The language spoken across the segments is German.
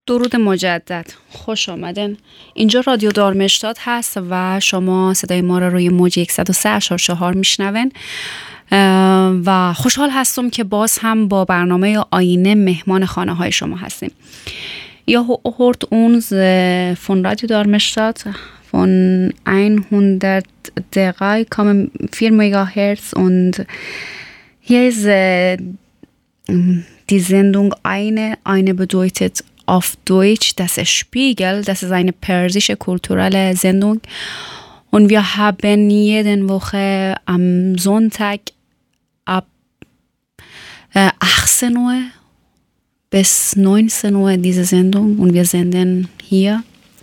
درود مجدد، خوش آمدن. اینجا رادیو دارمشتاد هست و شما صدای ما را روی موج 103.4 میشنون و خوشحال هستم که باز هم با برنامه آینه مهمان خانه های شما هستیم. Ja, hört uns von Radio Darmstadt von 103,4 MHz und hier ist die Sendung eine bedeutet auf Deutsch das Spiegel, das ist eine persische kulturelle Sendung und wir haben jede Woche am Sonntag ab 18 Uhr bis 19 Uhr diese Sendung und wir senden hier.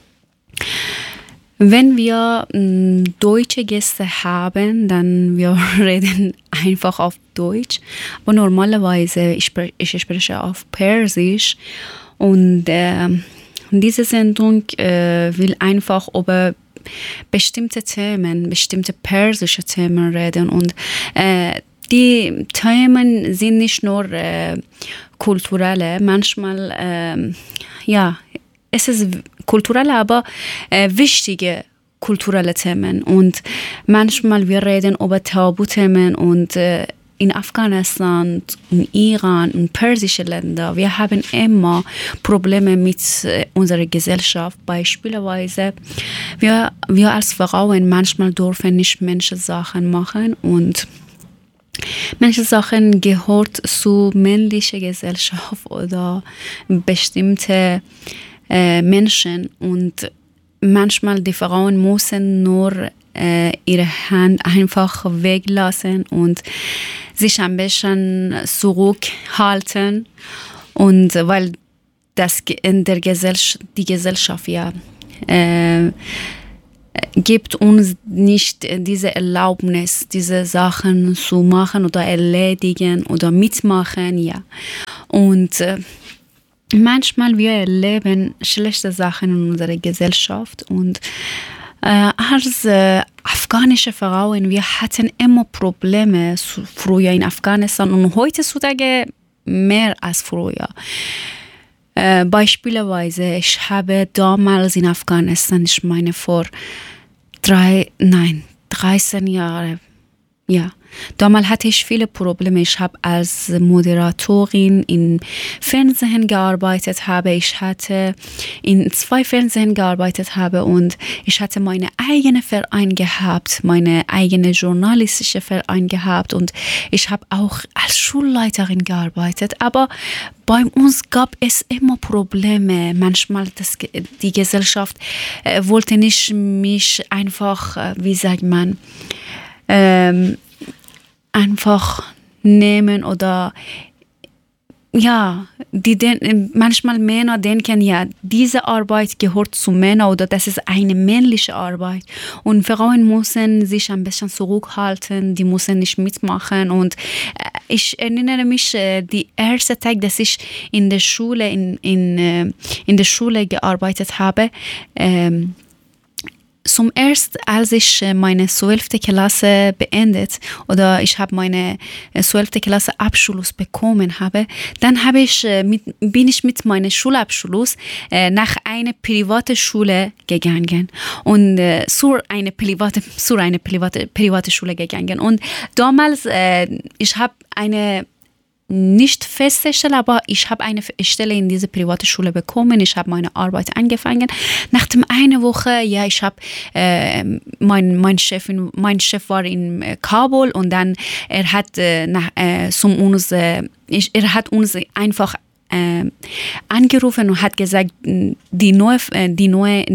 Wenn wir deutsche Gäste haben, dann wir reden einfach auf Deutsch. Aber normalerweise ich spreche auf Persisch und diese Sendung will einfach über bestimmte Themen, bestimmte persische Themen reden und die Themen sind nicht nur kulturelle, manchmal, es ist kulturelle, aber wichtige kulturelle Themen und manchmal wir reden über Tabuthemen und in Afghanistan, in Iran, in persische Länder, wir haben immer Probleme mit unserer Gesellschaft. Beispielsweise, wir als Frauen manchmal dürfen nicht Menschensachen machen und manche Sachen gehört zu männlicher Gesellschaft oder bestimmte Menschen und manchmal die Frauen müssen nur ihre Hand einfach weglassen und sich ein bisschen zurückhalten und weil das in der die Gesellschaft gibt uns nicht diese Erlaubnis, diese Sachen zu machen oder erledigen oder mitmachen, ja. Und manchmal wir erleben schlechte Sachen in unserer Gesellschaft und als afghanische Frauen, wir hatten immer Probleme früher in Afghanistan und heutzutage mehr als früher. Beispielsweise, ich habe damals in Afghanistan, ich meine vor 13 Jahren, ja, damals hatte ich viele Probleme. Ich habe als Moderatorin im Fernsehen gearbeitet, ich hatte in 2 Fernsehen gearbeitet und ich hatte meine eigene Verein gehabt, meine eigene journalistische Verein gehabt und ich habe auch als Schulleiterin gearbeitet, aber bei uns gab es immer Probleme. Manchmal die Gesellschaft wollte nicht mich einfach, wie sagt man, einfach nehmen oder ja, manchmal Männer denken, ja, diese Arbeit gehört zu Männern oder das ist eine männliche Arbeit und Frauen müssen sich ein bisschen zurückhalten, die müssen nicht mitmachen und ich erinnere mich, die erste Tag, dass ich in der Schule, in der Schule gearbeitet habe, zum ersten, als ich meine 12. Klasse beendet oder ich habe meine 12. Klasse Abschluss bekommen habe, dann bin ich mit meinem Schulabschluss nach einer privaten Schule gegangen und zur eine private Schule gegangen und damals ich habe eine nicht feste Stelle, aber ich habe eine Stelle in dieser privaten Schule bekommen. Ich habe meine Arbeit angefangen. Nach einer Woche, ja, ich habe mein Chef war in Kabul und dann er hat uns einfach angerufen und hat gesagt, die neue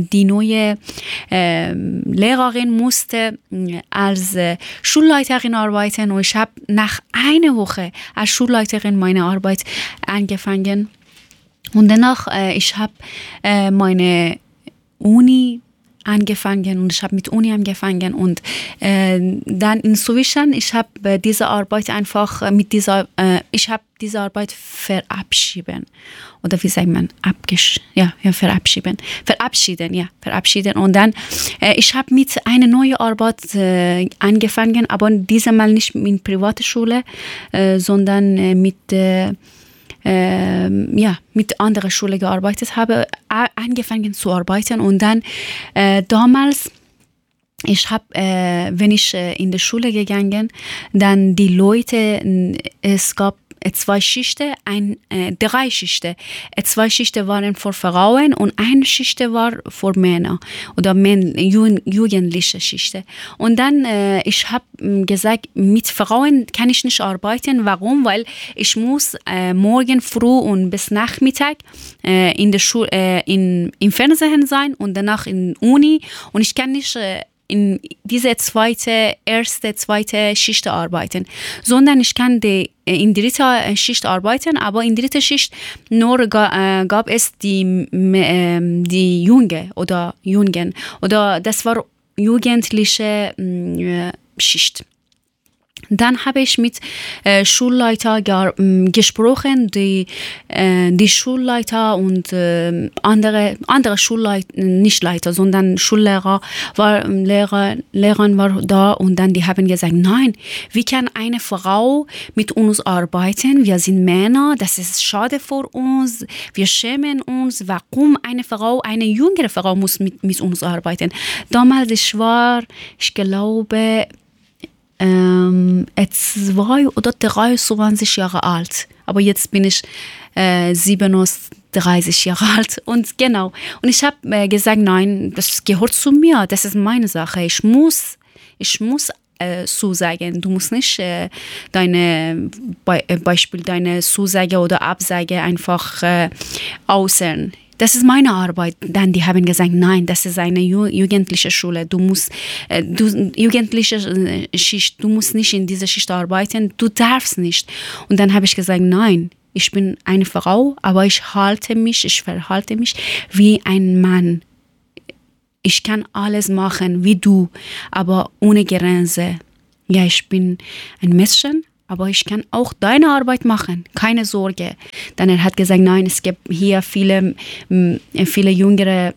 Lehrerin musste als Schulleiterin arbeiten und ich habe nach einer Woche als Schulleiterin meine Arbeit angefangen und danach ich habe meine Uni angefangen und ich habe mit Uni angefangen und dann inzwischen ich habe diese Arbeit einfach ich habe diese Arbeit verabschieden oder wie sagt man verabschieden und dann ich habe mit einer neuen Arbeit angefangen, aber diesmal nicht in private Schule, sondern mit mit anderer Schule gearbeitet habe, angefangen zu arbeiten und dann damals ich habe, wenn ich in die Schule gegangen, dann die Leute, es gab 2 Schichten, 3 Schichten. 2 Schichten waren für Frauen und eine Schicht war für Männer oder jugendliche Schichten. Und dann, ich habe gesagt, mit Frauen kann ich nicht arbeiten. Warum? Weil ich muss morgen früh und bis Nachmittag in der Schule, im Fernsehen sein und danach in Uni und ich kann nicht in diese erste, zweite Schicht arbeiten, sondern ich kann in dritter Schicht arbeiten, aber in dritter Schicht nur gab es die Jungen oder das war jugendliche Schicht. Dann habe ich mit Schulleiter gesprochen, die Schulleiter und andere Schulleiter, nicht Leiter, sondern Schullehrer, Lehrer war da und dann die haben gesagt, nein, wie kann eine Frau mit uns arbeiten? Wir sind Männer, das ist schade für uns, wir schämen uns, warum eine jüngere Frau muss mit uns arbeiten? Damals ich glaube, 2 oder 23 Jahre alt. Aber jetzt bin ich 37 Jahre alt. Und genau. Und ich habe gesagt, nein, das gehört zu mir. Das ist meine Sache. Ich muss zusagen. Du musst nicht deine Zusage oder Absage einfach äußern. Das ist meine Arbeit. Dann die haben gesagt, nein, das ist eine jugendliche Schule. Du musst jugendliche Schicht, du musst nicht in dieser Schicht arbeiten. Du darfst nicht. Und dann habe ich gesagt, nein, ich bin eine Frau, aber ich verhalte mich wie ein Mann. Ich kann alles machen wie du, aber ohne Grenze. Ja, ich bin ein Mädchen. Aber ich kann auch deine Arbeit machen, keine Sorge. Dann er hat gesagt, nein, es gibt hier viele junge,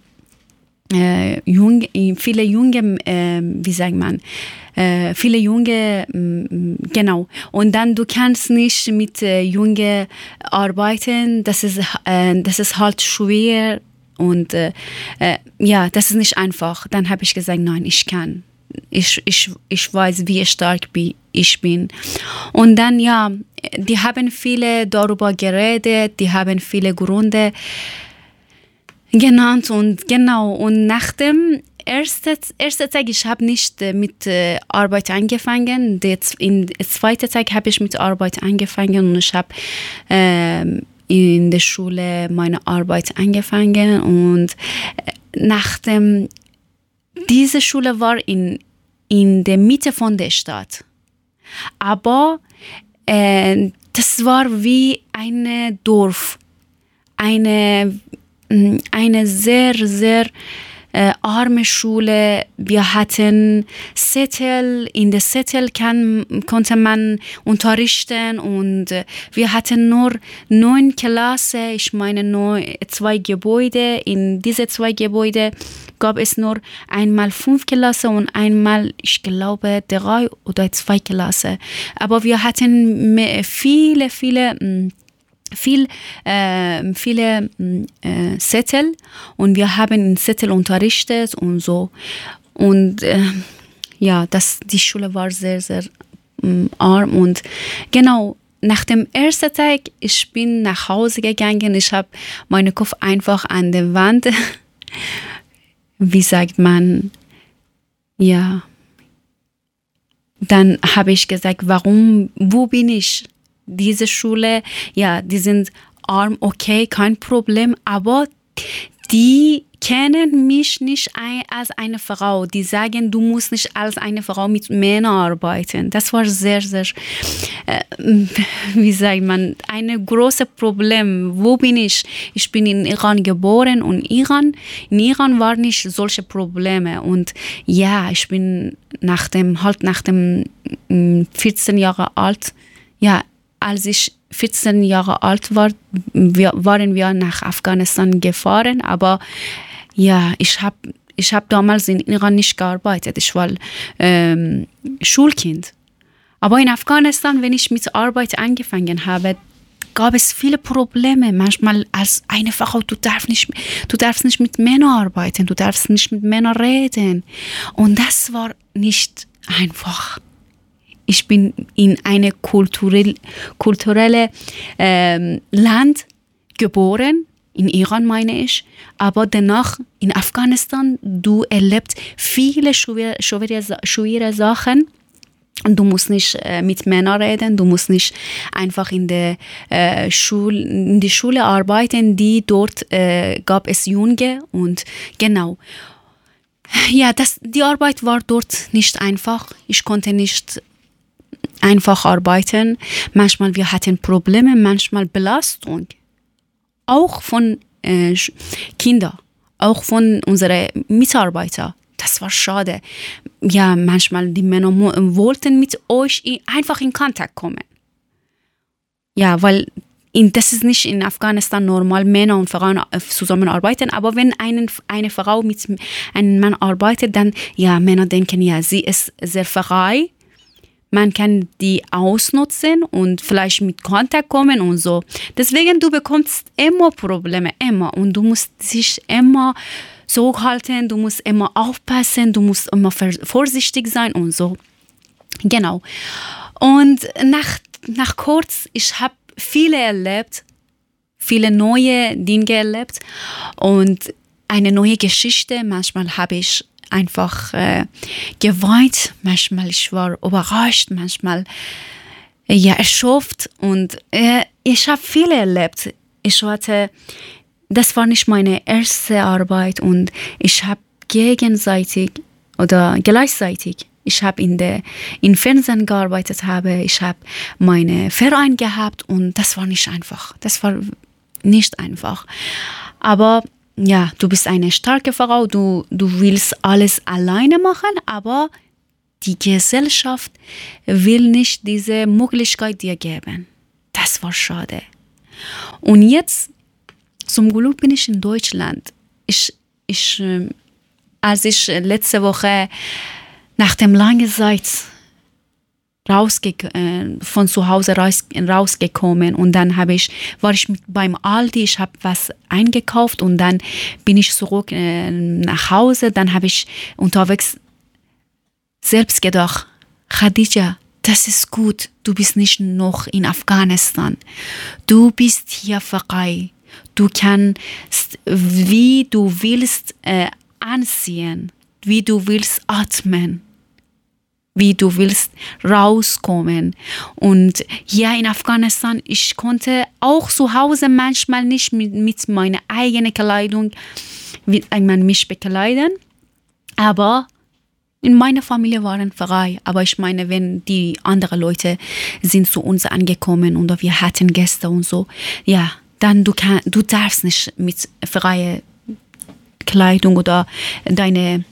wie sagt man, viele junge, genau. Und dann du kannst nicht mit Jungen arbeiten, das ist halt schwer und das ist nicht einfach. Dann habe ich gesagt, nein, ich kann. Ich weiß, wie stark ich bin. Und dann, die haben viele darüber geredet, die haben viele Gründe genannt und genau. Und nach dem ersten Tag, ich habe nicht mit Arbeit angefangen. Im zweiten Tag habe ich mit Arbeit angefangen und ich habe in der Schule meine Arbeit angefangen und diese Schule war in der Mitte von der Stadt. Aber das war wie ein Dorf. Eine sehr, sehr arme Schule. Wir hatten Zettel. In der Zettel konnte man unterrichten und wir hatten nur 9 Klassen. Ich meine 2 Gebäude. In diese 2 Gebäude gab es nur einmal 5 Klassen und einmal, ich glaube, 3 oder 2 Klassen. Aber wir hatten viele Zettel und wir haben in Zettel unterrichtet und so. Und die Schule war sehr, sehr arm und genau. Nach dem ersten Tag, ich bin nach Hause gegangen, ich habe meinen Kopf einfach an der Wand, wie sagt man, dann habe ich gesagt, wo bin ich? Diese Schule, die sind arm, okay, kein Problem, aber die kennen mich nicht als eine Frau. Die sagen, du musst nicht als eine Frau mit Männern arbeiten. Das war sehr, sehr, wie sagt man, ein großes Problem. Wo bin ich? Ich bin in Iran geboren und in Iran waren nicht solche Probleme. Und ich bin nach dem 14 Jahre alt, als ich 14 Jahre alt war, waren wir nach Afghanistan gefahren, aber ich hab damals in Iran nicht gearbeitet. Ich war Schulkind. Aber in Afghanistan, wenn ich mit Arbeit angefangen habe, gab es viele Probleme. Manchmal als eine Frau, du darfst nicht mit Männern arbeiten, du darfst nicht mit Männern reden. Und das war nicht einfach. Ich bin in eine kulturelle Land geboren, in Iran meine ich, aber danach in Afghanistan, du erlebst viele schwere Sachen. Du musst nicht mit Männern reden, du musst nicht einfach in die Schule arbeiten, dort gab es Junge und genau. Ja, die Arbeit war dort nicht einfach. Ich konnte nicht einfach arbeiten. Manchmal wir hatten Probleme, manchmal Belastung. Auch von Kindern, auch von unseren Mitarbeitern. Das war schade. Ja, manchmal die Männer wollten mit euch einfach in Kontakt kommen. Ja, weil das ist nicht in Afghanistan normal, Männer und Frauen zusammenarbeiten, aber wenn eine Frau mit einem Mann arbeitet, dann, ja, Männer denken, ja, sie ist sehr frei, man kann die ausnutzen und vielleicht mit Kontakt kommen und so. Deswegen, du bekommst immer Probleme, immer, und du musst dich immer zurückhalten, du musst immer aufpassen, du musst immer vorsichtig sein und so. Genau. Und nach kurz, ich habe viele erlebt, viele neue Dinge erlebt und eine neue Geschichte. Manchmal habe ich einfach geweint, manchmal ich war überrascht, manchmal erschöpft und ich habe viele erlebt. Das war nicht meine erste Arbeit und ich habe gleichzeitig ich habe in Fernsehen gearbeitet, ich habe meinen Verein gehabt und das war nicht einfach. Das war nicht einfach. Aber ja, du bist eine starke Frau, du willst alles alleine machen, aber die Gesellschaft will nicht diese Möglichkeit dir geben. Das war schade. Und jetzt, zum Glück bin ich in Deutschland. Als ich letzte Woche nach dem langen Zeit von zu Hause rausgekommen und dann war ich beim Aldi, ich habe was eingekauft und dann bin ich zurück nach Hause, dann habe ich unterwegs selbst gedacht, Khadija, das ist gut, du bist nicht noch in Afghanistan, du bist hier frei, du kannst, wie du willst, anziehen, wie du willst atmen, wie du willst rauskommen. Und hier in Afghanistan, ich konnte auch zu Hause manchmal nicht mit meiner eigenen Kleidung mich bekleiden, aber in meiner Familie waren frei. Aber ich meine, wenn die anderen Leute sind zu uns angekommen und wir hatten Gäste und so, ja, dann du darfst nicht mit freier Kleidung oder deine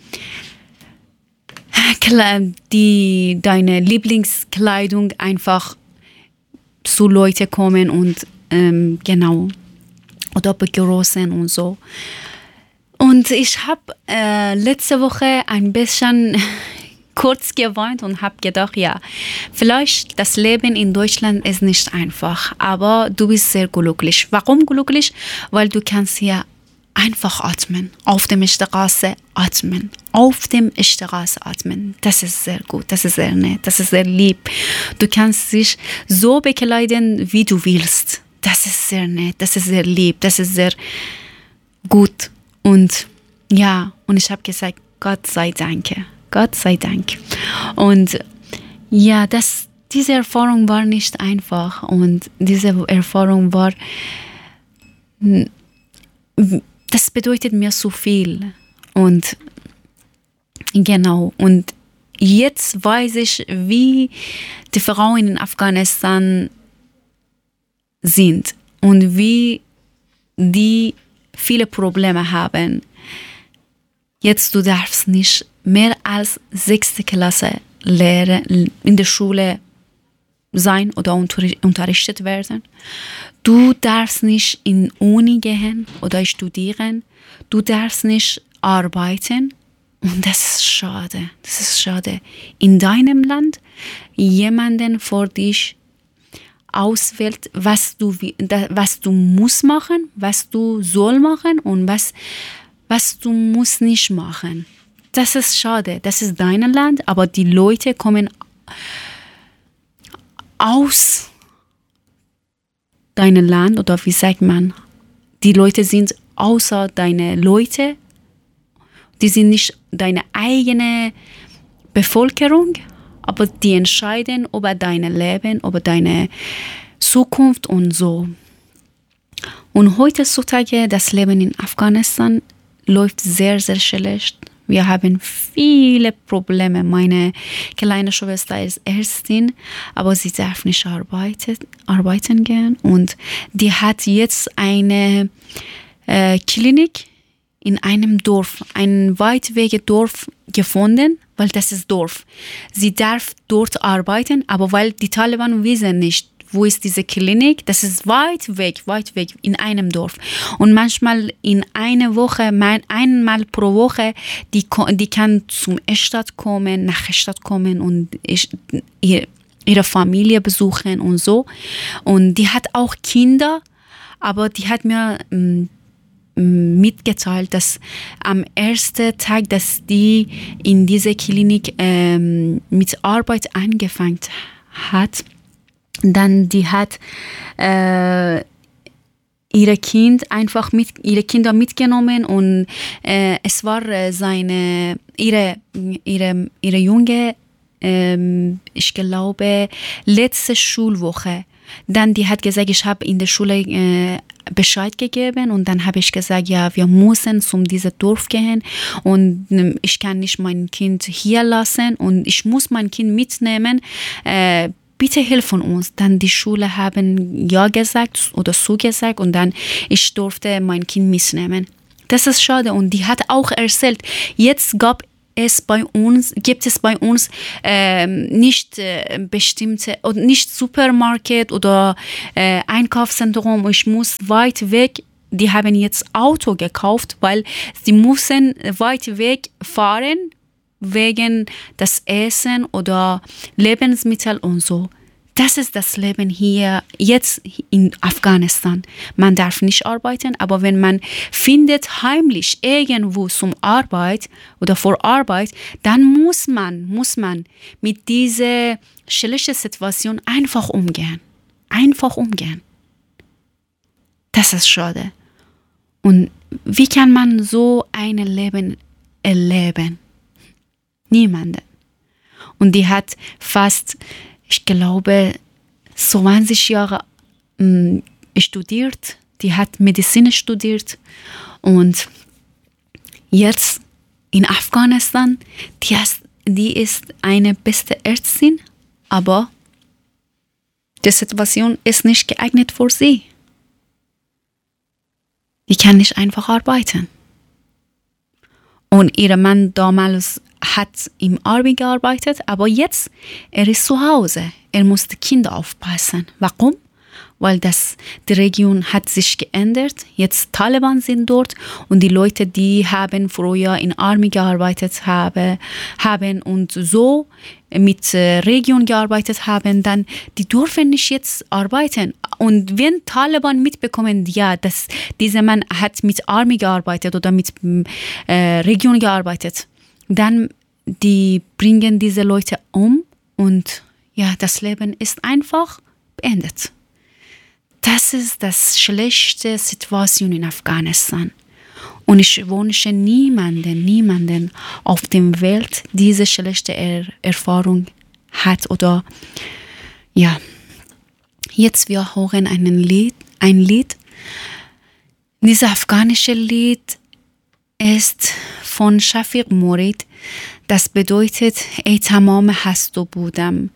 Lieblingskleidung einfach zu Leute kommen und genau, oder begrüßen und so. Und ich habe letzte Woche ein bisschen kurz geweint und habe gedacht, ja, vielleicht das Leben in Deutschland ist nicht einfach, aber du bist sehr glücklich. Warum glücklich? Weil du kannst hier einfach atmen, auf der Straße atmen, Das ist sehr gut, das ist sehr nett, das ist sehr lieb. Du kannst dich so bekleiden, wie du willst. Das ist sehr nett, das ist sehr lieb, das ist sehr gut. Und ja, und ich habe gesagt, Gott sei Dank. Und ja, diese Erfahrung war nicht einfach und diese Erfahrung war, das bedeutet mir so viel. Und genau, und jetzt weiß ich, wie die Frauen in Afghanistan sind und wie die viele Probleme haben. Jetzt, du darfst nicht mehr als 6. Klasse in der Schule sein oder unterrichtet werden. Du darfst nicht in Uni gehen oder studieren. Du darfst nicht arbeiten. Und das ist schade. In deinem Land jemanden vor dich auswählt, was du musst machen, was du soll machen und was du musst nicht machen. Das ist schade. Das ist dein Land, aber die Leute kommen aus deinem Land, oder wie sagt man, die Leute sind außer deine Leute, die sind nicht deine eigene Bevölkerung, aber die entscheiden über dein Leben, über deine Zukunft und so. Und heutzutage, das Leben in Afghanistan läuft sehr, sehr schlecht. Wir haben viele Probleme. Meine kleine Schwester ist Ärztin, aber sie darf nicht arbeiten gehen. Und die hat jetzt eine Klinik in einem Dorf, ein weitwege Dorf gefunden, weil das ist Dorf. Sie darf dort arbeiten, aber weil die Taliban wissen nicht, wo ist diese Klinik, das ist weit weg in einem Dorf. Und manchmal in einer Woche, einmal pro Woche, die kann zum Stadt kommen, nach Stadt kommen und ihre Familie besuchen und so. Und die hat auch Kinder, aber die hat mir mitgeteilt, dass am ersten Tag, dass die in dieser Klinik mit Arbeit angefangen hat, dann die hat ihre Kinder mitgenommen und es war ihre junge, ich glaube, letzte Schulwoche. Dann die hat gesagt, ich habe in der Schule Bescheid gegeben und dann habe ich gesagt, ja, wir müssen zu diesem Dorf gehen und ich kann nicht mein Kind hier lassen und ich muss mein Kind mitnehmen. Bitte helfen uns. Dann die Schule haben ja gesagt oder zugesagt und dann ich durfte mein Kind mitnehmen. Das ist schade und die hat auch erzählt, jetzt gibt es bei uns nicht bestimmte oder nicht Supermarkt oder Einkaufszentrum. Ich muss weit weg. Die haben jetzt Auto gekauft, weil sie müssen weit weg fahren wegen das Essen oder Lebensmittel und so. Das ist das Leben hier jetzt in Afghanistan. Man darf nicht arbeiten, aber wenn man findet heimlich irgendwo zum Arbeit oder vor Arbeit, dann muss man mit dieser schlechten Situation einfach umgehen. Das ist schade. Und wie kann man so ein Leben erleben? Niemanden. Und die hat fast, ich glaube, 20 Jahre studiert. Die hat Medizin studiert. Und jetzt in Afghanistan, die ist eine beste Ärztin, aber die Situation ist nicht geeignet für sie. Die kann nicht einfach arbeiten. Und ihr Mann damals hat im Army gearbeitet, aber jetzt er ist zu Hause. Er muss die Kinder aufpassen. Warum? Weil die Region hat sich geändert. Jetzt Taliban sind dort und die Leute, die haben früher in Army gearbeitet haben und so mit Region gearbeitet haben, dann die dürfen nicht jetzt arbeiten. Und wenn Taliban mitbekommen, ja, dass dieser Mann hat mit Army gearbeitet oder mit Region gearbeitet, dann die bringen diese Leute um und ja, das Leben ist einfach beendet. Das ist das schlechte Situation in Afghanistan. Und ich wünsche niemanden auf der Welt diese schlechte Erfahrung hat oder ja. Jetzt wir hören ein Lied. Dieses afghanische Lied ist von Shafiq Morid. Das bedeutet, ey tamam hasto budam.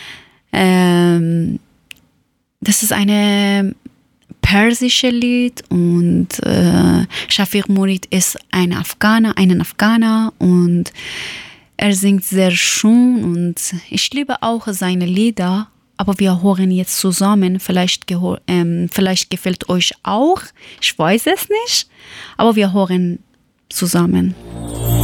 Das ist eine persische Lied und Shafiq Morid ist ein Afghaner und er singt sehr schön und ich liebe auch seine Lieder, aber wir hören jetzt zusammen, vielleicht gefällt euch auch, ich weiß es nicht, aber wir hören zusammen.